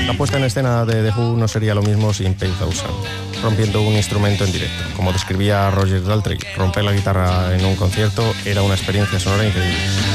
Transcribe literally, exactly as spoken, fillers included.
La puesta en escena de The Who no sería lo mismo sin Pete Townshend, rompiendo un instrumento en directo. Como describía Roger Daltrey, romper la guitarra en un concierto era una experiencia sonora increíble.